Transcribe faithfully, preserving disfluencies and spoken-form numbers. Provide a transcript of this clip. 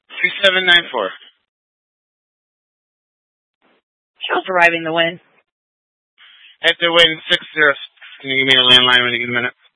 two seven nine four. Show's arriving the win. At the win six zero. Can you give me a landline when you get a minute?